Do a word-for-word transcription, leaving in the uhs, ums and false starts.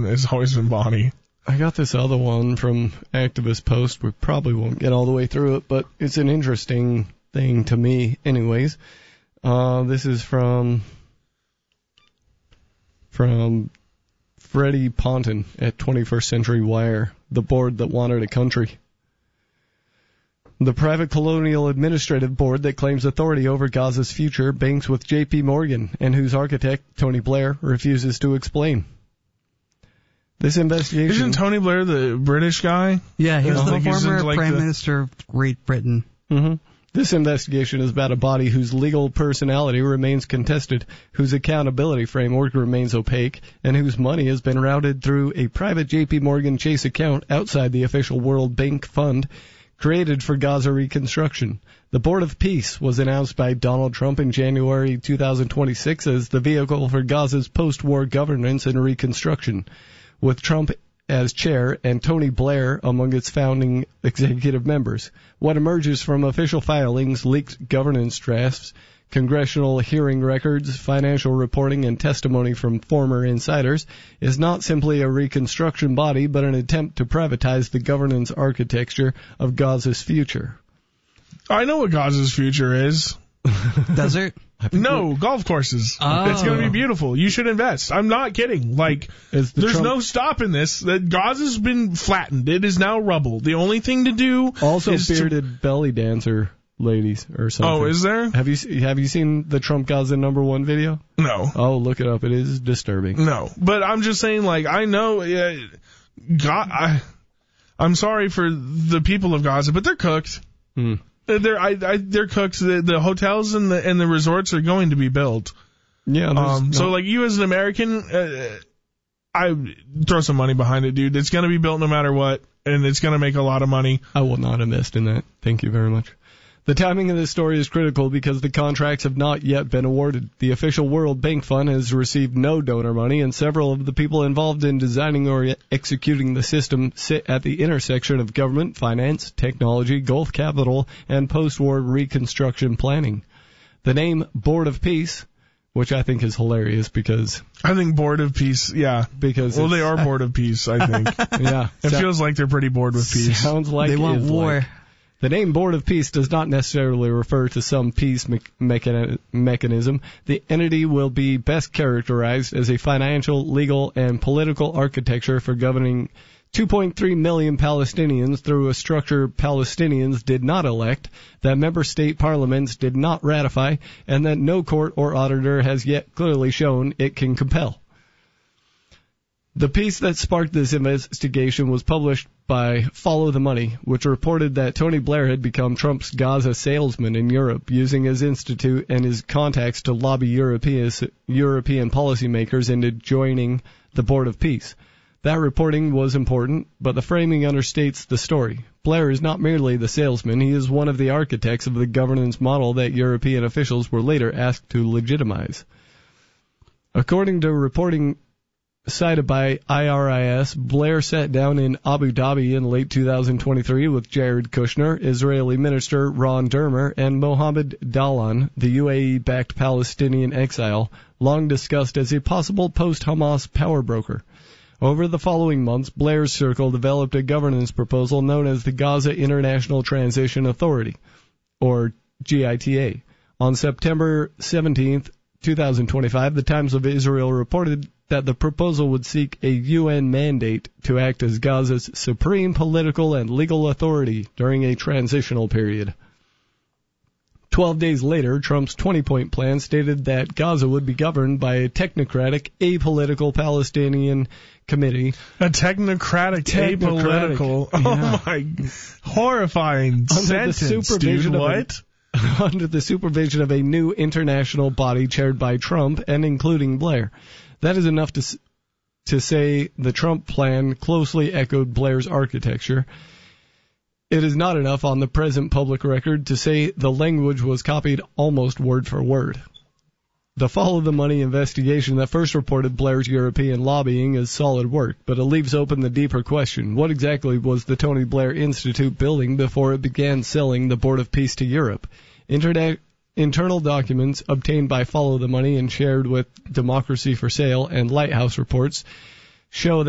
It's always been Bonnie. I got this other one from Activist Post. We probably won't get all the way through it, but it's an interesting thing to me anyways. Uh, this is from from Freddie Ponton at twenty-first Century Wire, the board that wanted a country. The private colonial administrative board that claims authority over Gaza's future banks with J P Morgan, and whose architect, Tony Blair, refuses to explain. This investigation... Isn't Tony Blair the British guy? Yeah, he was the like former like Prime the... Minister of Great Britain. Mm-hmm. This investigation is about a body whose legal personality remains contested, whose accountability framework remains opaque, and whose money has been routed through a private J P Morgan Chase account outside the official World Bank Fund created for Gaza reconstruction. The Board of Peace was announced by Donald Trump in January two thousand twenty-six as the vehicle for Gaza's post-war governance and reconstruction, with Trump as chair and Tony Blair among its founding executive members. What emerges from official filings, leaked governance drafts, congressional hearing records, financial reporting, and testimony from former insiders is not simply a reconstruction body, but an attempt to privatize the governance architecture of Gaza's future. I know what Gaza's future is. Desert? No, golf courses. Oh. It's going to be beautiful. You should invest. I'm not kidding. Like, the there's Trump- no stopping this. That Gaza's been flattened. It is now rubble. The only thing to do also is bearded to... belly dancer ladies or something. Oh, is there? Have you have you seen the Trump Gaza number one video? No. Oh, look it up. It is disturbing. No, but I'm just saying, like, I know, uh, God, I, I'm sorry for the people of Gaza, but they're cooked. Hmm. They're I, I, they're cooked. The, the hotels and the and the resorts are going to be built. Yeah. Um. No. So, like, you as an American, uh, I throw some money behind it, dude. It's going to be built no matter what, and it's going to make a lot of money. I will not invest in that. Thank you very much. The timing of this story is critical because the contracts have not yet been awarded. The official World Bank Fund has received no donor money, and several of the people involved in designing or executing the system sit at the intersection of government, finance, technology, Gulf capital, and post-war reconstruction planning. The name Board of Peace, which I think is hilarious because... I think Board of Peace, yeah. Because well, they are Board of Peace, I think. Yeah. It so, feels like they're pretty bored with peace. Sounds like they want war. Like. The name Board of Peace does not necessarily refer to some peace me- mechan- mechanism. The entity will be best characterized as a financial, legal, and political architecture for governing two point three million Palestinians through a structure Palestinians did not elect, that member state parliaments did not ratify, and that no court or auditor has yet clearly shown it can compel. The piece that sparked this investigation was published by Follow the Money, which reported that Tony Blair had become Trump's Gaza salesman in Europe, using his institute and his contacts to lobby European, European policymakers into joining the Board of Peace. That reporting was important, but the framing understates the story. Blair is not merely the salesman, he is one of the architects of the governance model that European officials were later asked to legitimize. According to reporting cited by I R I S, Blair sat down in Abu Dhabi in late two thousand twenty-three with Jared Kushner, Israeli Minister Ron Dermer, and Mohammed Dalan, the U A E-backed Palestinian exile, long discussed as a possible post-Hamas power broker. Over the following months, Blair's circle developed a governance proposal known as the Gaza International Transition Authority, or G I T A. On September seventeenth, twenty twenty-five, the Times of Israel reported that the proposal would seek a U N mandate to act as Gaza's supreme political and legal authority during a transitional period. Twelve days later, Trump's twenty-point plan stated that Gaza would be governed by a technocratic, apolitical Palestinian committee. A technocratic, Technocratic, apolitical. yeah. Oh, my. Horrifying Under sentence, the supervision dude. of a- What? under the supervision of a new international body chaired by Trump and including Blair. That is enough to to say the Trump plan closely echoed Blair's architecture. It is not enough on the present public record to say the language was copied almost word for word. The Follow the Money investigation that first reported Blair's European lobbying is solid work, but it leaves open the deeper question. What exactly was the Tony Blair Institute building before it began selling the Board of Peace to Europe? Internet, internal documents obtained by Follow the Money and shared with Democracy for Sale and Lighthouse reports show that